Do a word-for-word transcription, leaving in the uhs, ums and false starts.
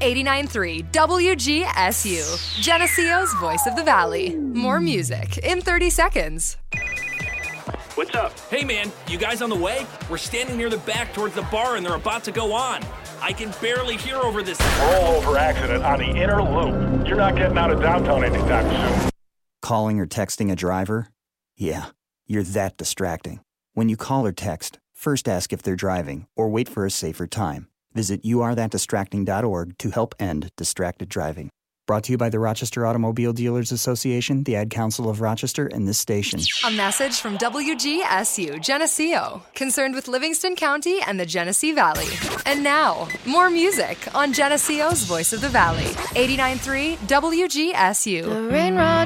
eighty-nine point three W G S U, Geneseo's Voice of the Valley. More music in thirty seconds. What's up? Hey man, you guys on the way? We're standing near the back towards the bar and they're about to go on. I can barely hear over this rollover accident on the inner loop. You're not getting out of downtown anytime soon. Calling or texting a driver? Yeah, you're that distracting. When you call or text, first ask if they're driving or wait for a safer time. Visit you are that distracting dot org to help end distracted driving. Brought to you by the Rochester Automobile Dealers Association, the Ad Council of Rochester, and this station. A message from W G S U, Geneseo, concerned with Livingston County and the Genesee Valley. And now, more music on Geneseo's Voice of the Valley, eighty-nine point three W G S U. The rain rod